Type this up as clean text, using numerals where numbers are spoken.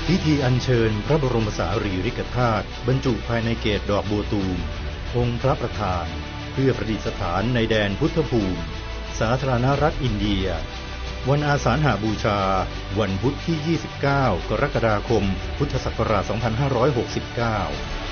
พิธีอัญเชิญพระบรมสารีริกธาตุบรรจุภายในเกศดอกบัวตูมองค์พระประธานเพื่อประดิษฐานในแดนพุทธภูมิสาธารณรัฐอินเดียวันอาสาฬหบูชาวันพุธที่ 29 กรกฎาคม พุทธศักราช 2569